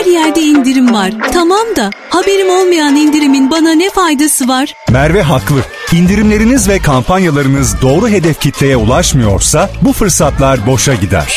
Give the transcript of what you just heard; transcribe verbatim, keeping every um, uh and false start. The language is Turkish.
her yerde indirim var. Tamam da haberim olmayan indirimin bana ne faydası var? Merve haklı. İndirimleriniz ve kampanyalarınız doğru hedef kitleye ulaşmıyorsa bu fırsatlar boşa gider.